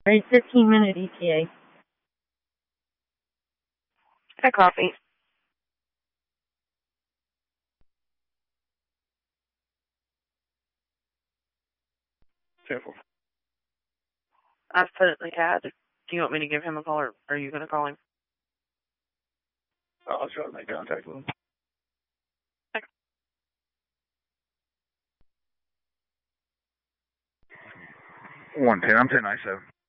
Right, 15-minute ETA. Hi, coffee. Careful. I've put it in the cat. Do you want me to give him a call, or are you going to call him? I'll try to make contact with him. 110, I'm 1097.